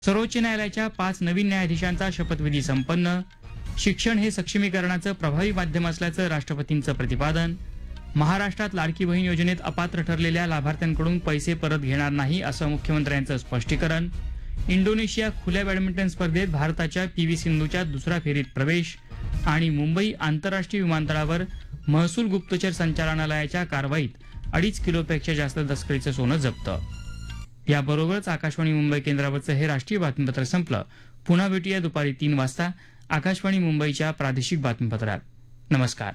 सर्वोच्च न्यायालयाच्या 5 नवीन न्यायाधीशांचा शपथविधी संपन्न. शिक्षण हे सक्षमीकरणाचं प्रभावी माध्यम असल्याचं राष्ट्रपतींचं प्रतिपादन. महाराष्ट्रात लाडकी बहीण योजनेत अपात्र ठरलेल्या लाभार्थ्यांकडून पैसे परत घेणार नाही असं मुख्यमंत्र्यांचं स्पष्टीकरण. इंडोनेशिया खुल्या बॅडमिंटन स्पर्धेत भारताच्या पी.व्ही. सिंधूच्या दुसऱ्या फेरीत प्रवेश. आणि मुंबई आंतरराष्ट्रीय विमानतळावर महसूल गुप्तचर संचालनालयाच्या कारवाईत 2.5 किलोपेक्षा जास्त तस्करीचं सोनं जप्त. याबरोबरच आकाशवाणी मुंबई केंद्रावरचं हे राष्ट्रीय बातमीपत्र संपलं. पुन्हा भेटूया दुपारी 3 वाजता आकाशवाणी मुंबईच्या प्रादेशिक बातमीपत्रात. नमस्कार.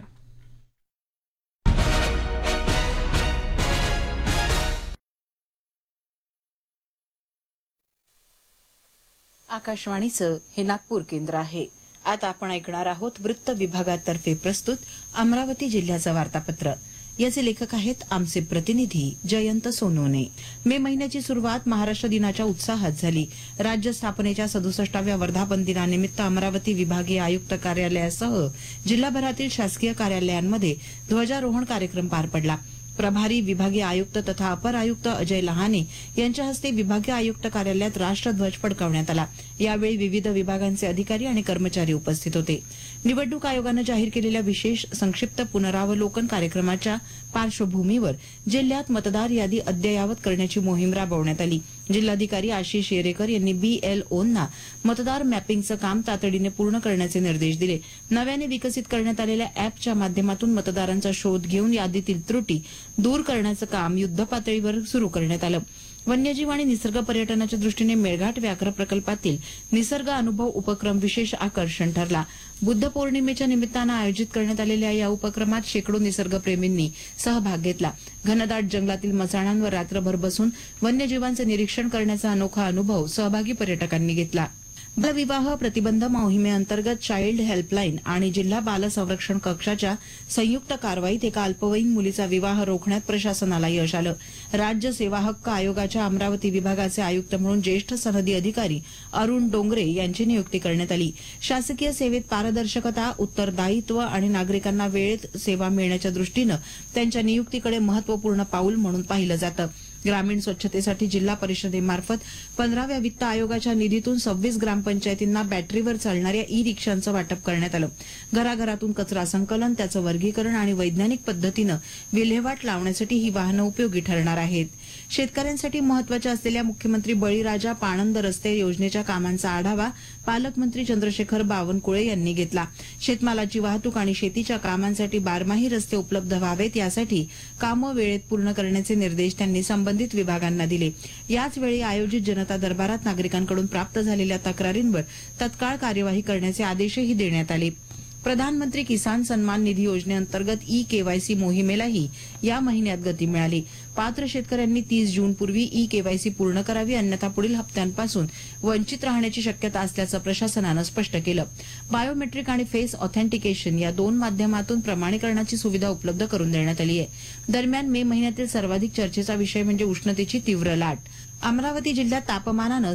आकाशवाणीचं हे नागपूर केंद्र आहे. आता आपण ऐकणार आहोत वृत्त विभागातर्फे प्रस्तुत अमरावती जिल्ह्याचं वार्तापत्र. याचे लेखक आहेत आमचे प्रतिनिधी जयंत सोनवणे. मे महिन्याची सुरुवात महाराष्ट्र दिनाच्या उत्साहात झाली. राज्य स्थापनेच्या 67व्या वर्धापन दिनानिमित्त अमरावती विभागीय आयुक्त कार्यालयासह जिल्हाभरातील शासकीय कार्यालयांमध्ये ध्वजारोहण कार्यक्रम पार पडला. प्रभारी विभागीय आयुक्त तथा अपर आयुक्त अजय लहाने यांच्या हस्ते विभागीय आयुक्त कार्यालयात राष्ट्रध्वज फडकावण्यात आला. यावेळी विविध विभागांचे अधिकारी आणि कर्मचारी उपस्थित होते. निवडणूक आयोगानं जाहीर केलेल्या विशेष संक्षिप्त पुनरावलोकन कार्यक्रमाच्या पार्श्वभूमीवर जिल्ह्यात मतदार यादी अद्ययावत करण्याची मोहीम राबवण्यात आली. जिल्हाधिकारी आशिष येरेकर यांनी BLOंना मतदार मॅपिंगचं काम तातडीने पूर्ण करण्याचे निर्देश दिले. नव्याने विकसित करण्यात आलेल्या अॅपच्या माध्यमातून मतदारांचा शोध घेऊन यादीतील त्रुटी दूर करण्याचं काम युद्धपातळीवर सुरू करण्यात आलं. वन्यजीव आणि निसर्ग पर्यटनाच्या दृष्टीने मेळघाट व्याघ्र प्रकल्पातील निसर्ग अनुभव उपक्रम विशेष आकर्षण ठरला. बुद्ध पौर्णिमेच्या निमित्तानं आयोजित करण्यात आलेल्या या उपक्रमात शेकडो निसर्गप्रेमींनी सहभाग घेतला. घनदाट जंगलातील मसाणांवर रात्रभर बसून वन्यजीवांचे निरीक्षण करण्याचा अनोखा अनुभव सहभागी पर्यटकांनी घेतला. बालविवाह प्रतिबंध मोहिमेअंतर्गत चाइल्ड हेल्पलाईन आणि जिल्हा बाल संरक्षण कक्षाच्या संयुक्त कारवाईत एका अल्पवयीन मुलीचा विवाह रोखण्यात प्रशासनाला यश आलं. राज्य सेवा हक्क आयोगाच्या अमरावती विभागाचे आयुक्त म्हणून ज्येष्ठ सनदी अधिकारी अरुण डोंगरे यांची नियुक्ती करण्यात आली. शासकीय सेवेत पारदर्शकता, उत्तरदायित्व आणि नागरिकांना वेळेत सेवा मिळण्याच्या दृष्टीनं त्यांच्या नियुक्तीकडे महत्वपूर्ण पाऊल म्हणून पाहिलं जातं. ग्रामीण स्वच्छतेसाठी जिल्हा परिषदेमार्फत 15व्या वित्त आयोगाच्या निधीतून 26 ग्रामपंचायतींना बॅटरीवर चालणाऱ्या ई-रिक्षांचं वाटप करण्यात आलं. घराघरातून कचरा संकलन, त्याचं वर्गीकरण आणि वैज्ञानिक पद्धतीनं विल्हेवाट लावण्यासाठी ही वाहनं उपयोगी ठरणार आहेत. शेतकऱ्यांसाठी महत्वाच्या असलेल्या मुख्यमंत्री बळीराजा पाणंद रस्ते योजनेच्या कामांचा आढावा पालकमंत्री चंद्रशेखर बावनकुळे यांनी घेतला. शेतमालाची वाहतूक आणि शेतीच्या कामांसाठी बारमाही रस्ते उपलब्ध व्हावेत यासाठी कामं वेळेत पूर्ण करण्याचे निर्देश त्यांनी संबंधित विभागांना दिले. याचवेळी आयोजित जनता दरबारात नागरिकांकडून प्राप्त झालेल्या तक्रारींवर तत्काळ कार्यवाही करण्याचे आदेशही देण्यात आले. प्रधानमंत्री किसान सन्मान निधी योजनेअंतर्गत ई-केवायसी मोहिमेलाही या महिन्यात गती मिळाली. पात्र शेतकऱ्यांनी 30 जूनपूर्वी ई-केवायसी पूर्ण करावी, अन्यथा पुढील हप्त्यांपासून वंचित राहण्याची शक्यता असल्याचं प्रशासनानं स्पष्ट केलं. बायोमेट्रिक आणि फेस ऑथेंटिकेशन या 2 माध्यमातून प्रमाणीकरणाची सुविधा उपलब्ध करून देण्यात आली आहे. दरम्यान मे महिन्यातील सर्वाधिक चर्चेचा विषय म्हणजे उष्णतेची तीव्र लाट. अमरावती जिल्ह्यात तापमानानं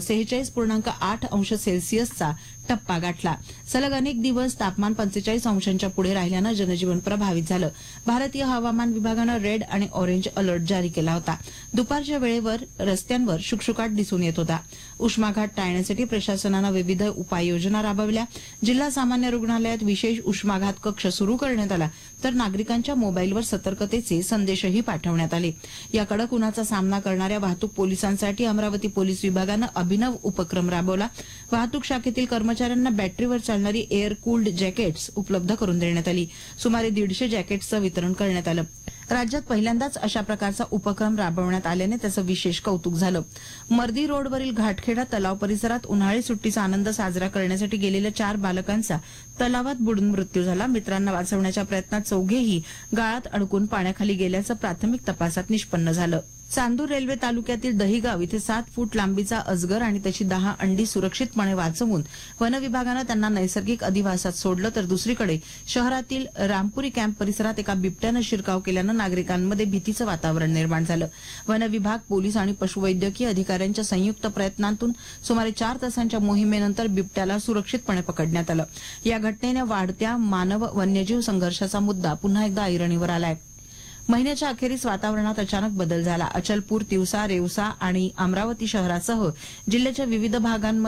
46.8 अंश सेल्सिअसचा टप्पा गाठला. सलग अनेक दिवस तापमान 45 अंशांच्या पुढे राहिल्यानं जनजीवन प्रभावित झालं. भारतीय हवामान विभागानं रेड आणि ऑरेंज अलर्ट जारी केला होता. दुपारच्या वेळेवर रस्त्यांवर शुकशुकाट दिसून येत होता. उष्माघात टाळण्यासाठी प्रशासनानं विविध उपाययोजना राबवल्या. जिल्हा सामान्य रुग्णालयात विशेष उष्माघात कक्ष सुरू करण्यात आला, तर नागरिकांच्या मोबाईलवर सतर्कतेचे संदेशही पाठवण्यात आले. या कडक उन्हाचा सामना करणाऱ्या वाहतूक पोलिसांसाठी अमरावती पोलीस विभागानं अभिनव उपक्रम राबवला. वाहतूक शाखेतील कर्मचाऱ्यांना बॅटरीवर चालणारी एअर कूल्ड जॅकेट्स उपलब्ध करून देण्यात आली. सुमारे 150 जॅकेट्सचं वितरण करण्यात आलं. राज्यात पहिल्यांदाच अशा प्रकारचा उपक्रम राबवण्यात आल्याने त्याचं विशेष कौतुक झालं. मर्दी रोडवरील घाटखेडा तलाव परिसरात उन्हाळी सुट्टीचा आनंद साजरा करण्यासाठी गेलेल्या 4 बालकांचा तलावात बुडून मृत्यू झाला. मित्रांना वाचवण्याच्या प्रयत्नात चौघेही गाळात अडकून पाण्याखाली गेल्याचं प्राथमिक तपासात निष्पन्न झालं. चांदूर रेल्वे तालुक्यातील दहिगाव इथे 7 फूट लांबीचा अजगर आणि त्याची 10 अंडी सुरक्षितपणे वाचवून वनविभागानं त्यांना नैसर्गिक अधिवासात सोडलं, तर दुसरीकडे शहरातील रामपुरी कॅम्प परिसरात एका बिबट्यानं शिरकाव केल्यानं नागरिकांमध्ये भीतीचं वातावरण निर्माण झालं. वनविभाग, पोलीस आणि पशुवैद्यकीय अधिकाऱ्यांच्या संयुक्त प्रयत्नांतून सुमारे 4 तासांच्या मोहिमेनंतर बिबट्याला सुरक्षितपणे पकडण्यात आलं. या घटनेने वाढत्या मानव वन्यजीव संघर्षाचा मुद्दा पुन्हा एकदा ऐरणीवर आलाय. महिन्याच्या अखेरीस वातावरणात अचानक बदल झाला. अचलपूर, तिवसा, रेवसा आणि अमरावती शहरासह जिल्ह्याच्या विविध भागांमध्ये